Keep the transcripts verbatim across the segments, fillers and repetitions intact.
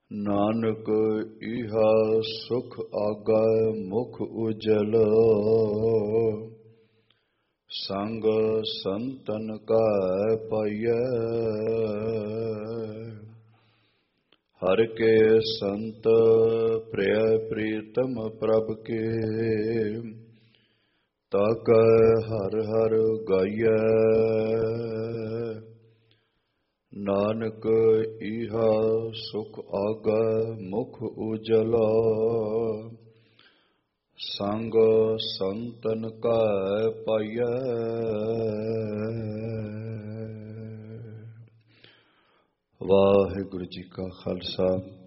ਨਾਨਕ ਇਹਾ ਸੁਖ ਆਗੈ ਮੁਖ ਉਜਲ, ਸੰਗ ਸੰਤਨ ਕਾ ਪਾਈਐ। ਹਰ ਕੇ ਸੰਤ ਪ੍ਰਿਯ ਪ੍ਰੀਤਮ ਪ੍ਰਭ ਕੇ, ਤਾਕੈ ਹਰ ਹਰ ਗਾਈਐ। ਨਾਨਕ ਇਹਾ ਸੁਖ ਆਗੈ ਮੁਖ ਉਜਲਾ, ਸੰਗ ਸੰਤਨ ਕਾ ਪਾਈਐ। ਵਾਹਿਗੁਰੂ ਜੀ ਕਾ ਖਾਲਸਾ,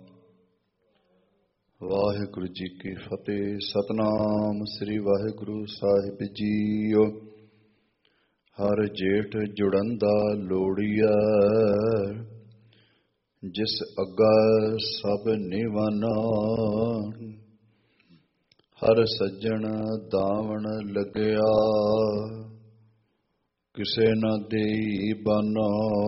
ਵਾਹਿਗੁਰੂ ਜੀ ਕੀ ਫਤਿਹ। ਸਤਿਨਾਮ ਸ੍ਰੀ ਵਾਹਿਗੁਰੂ ਸਾਹਿਬ ਜੀਓ। ਹਰ ਜੇਠ ਜੁੜੰਦਾ ਲੋੜੀਐ, ਜਿਸ ਅੱਗਾ ਸਭ ਨਿਵਾਨਾ। ਹਰ ਸੱਜਣ ਦਾਵਣ ਲੱਗਿਆ, ਕਿਸੇ ਨਾ ਦੇਈ ਬਾਨਾ।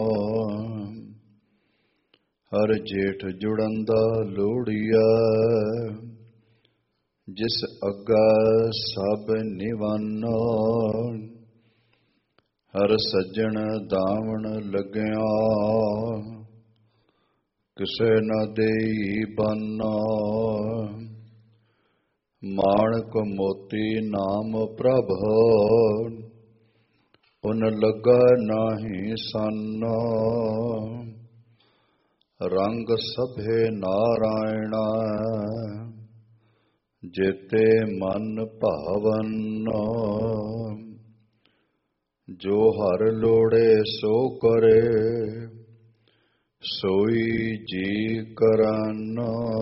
ਹਰ ਜੇਠ ਜੁੜੰਦਾ ਲੋੜੀਐ, ਜਿਸ ਅੱਗਾ ਸਭ ਨਿਵਾਨਾ। ਹਰ ਸੱਜਣ ਦਾਵਣ ਲੱਗਿਆ, ਕਿਸੇ ਨਾ ਦੇਈ ਬਾਨਾ। ਮਾਣਕ ਮੋਤੀ ਨਾਮ ਪ੍ਰਭ, ਉਨ ਲੱਗਾ ਨਾਹੀ ਸਾਨਾ। ਰੰਗ ਸਭੇ ਨਾਰਾਇਣਾ, ਜੇਤੇ ਮਨ ਭਾਵਨ। ਜੋ ਹਰ ਲੋੜੇ ਸੋ ਕਰੇ, ਸੋਈ ਜੀ ਕਰਨ।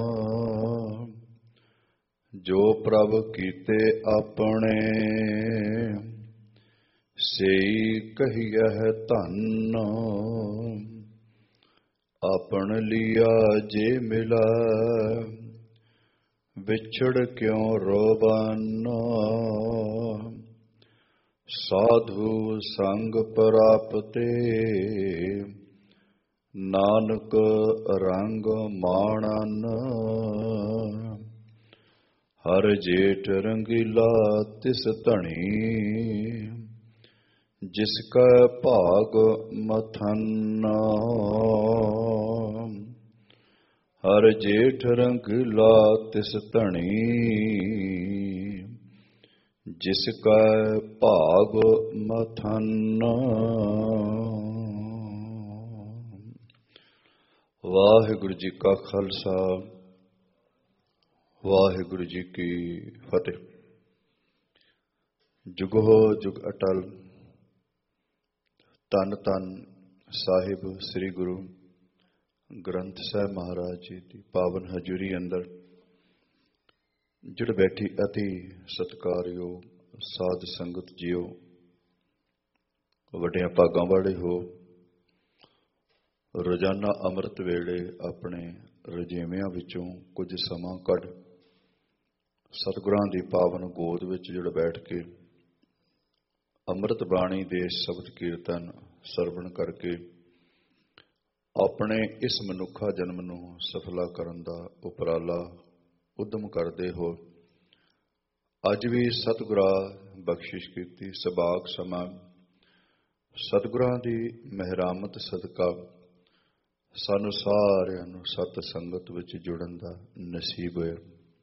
ਜੋ ਪ੍ਰਭ ਕੀਤੇ ਆਪਣੇ, ਸਈ ਕਹੀਐ ਧੰਨ। ਆਪਣ ਲਿਆ ਜੇ ਮਿਲਾ, ਵਿਛੜ ਕਿਉ ਰੋਵਨ। ਸਾਧੂ ਸੰਗ ਪ੍ਰਾਪਤੇ, ਨਾਨਕ ਰੰਗ ਮਾਣਨ। ਹਰ ਜੇਠ ਰੰਗੀਲਾ ਤਿਸ ਧਣੀ, ਜਿਸ ਕਾ ਭਾਗ ਮਥਨ। ਹਰ ਜੇਠ ਰੰਗੀਲਾ ਤਿਸ ਧਣੀ, ਜਿਸ ਕਾ ਭਾਗ ਮਥਨ। ਵਾਹਿਗੁਰੂ ਜੀ ਕਾ ਖਾਲਸਾ, ਵਾਹਿਗੁਰੂ ਜੀ ਕੀ ਫਤਿਹ। ਜੁਗੋ ਜੁਗ ਅਟਲ। ਧੰਨ ਧੰਨ ਸਾਹਿਬ ਸ੍ਰੀ ਗੁਰੂ ਗ੍ਰੰਥ ਸਾਹਿਬ ਮਹਾਰਾਜ ਜੀ ਦੀ ਪਾਵਨ ਹਜ਼ੂਰੀ ਅੰਦਰ ਜੁੜ ਬੈਠੀ ਅਤੀ ਸਤਿਕਾਰਯੋਗ ਸਾਧ ਸੰਗਤ ਜੀਓ, ਵੱਡਿਆਂ ਭਾਗਾਂ ਵਾਲੇ ਹੋ। ਰੋਜ਼ਾਨਾ ਅੰਮ੍ਰਿਤ ਵੇਲੇ ਆਪਣੇ ਰਜੇਵਿਆਂ ਵਿੱਚੋਂ ਕੁਝ ਸਮਾਂ ਕੱਢ ਸਤਿਗੁਰਾਂ ਦੀ ਪਾਵਨ ਗੋਦ ਵਿੱਚ ਜੁੜ ਬੈਠ ਕੇ ਅੰਮ੍ਰਿਤ ਬਾਣੀ ਦੇ ਸ਼ਬਦ ਕੀਰਤਨ ਸਰਵਣ ਕਰਕੇ ਆਪਣੇ ਇਸ ਮਨੁੱਖਾ ਜਨਮ ਨੂੰ ਸਫਲਾ ਕਰਨ ਦਾ ਉਪਰਾਲਾ ਉਦਮ ਕਰਦੇ ਹੋ। ਅੱਜ ਵੀ ਸਤਿਗੁਰਾਂ ਬਖਸ਼ਿਸ਼ ਕੀਤੀ ਸਬਾਕ ਸਮਾਂ ਸਤਿਗੁਰਾਂ ਦੀ ਮਿਹਰਾਮਤ ਸਦਕਾ ਸਾਨੂੰ ਸਾਰਿਆਂ ਨੂੰ ਸਤ ਸੰਗਤ ਵਿੱਚ ਜੁੜਨ ਦਾ ਨਸੀਬ ਹੋਇਆ।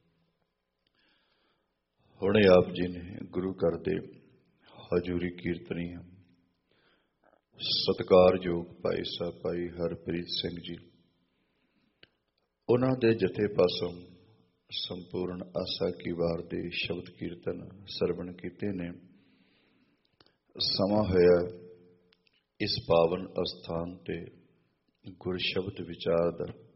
ਹੁਣੇ ਆਪ ਜੀ ਨੇ ਗੁਰੂ ਘਰ ਦੇ ਹਜ਼ੂਰੀ ਕੀਰਤਨੀ ਸਤਿਕਾਰਯੋਗ ਭਾਈ ਸਾਹਿਬ ਭਾਈ ਹਰਪ੍ਰੀਤ ਸਿੰਘ ਜੀ, ਉਹਨਾਂ ਦੇ ਜਥੇ ਪਾਸੋਂ ਸੰਪੂਰਨ ਆਸਾ ਕੀ ਵਾਰ ਦੇ ਸ਼ਬਦ ਕੀਰਤਨ ਸਰਵਣ ਕੀਤੇ ਨੇ। ਸਮਾਂ ਹੋਇਆ ਇਸ ਪਾਵਨ ਅਸਥਾਨ ਤੇ ਗੁਰ ਸ਼ਬਦ ਵਿਚਾਰ ਦਾ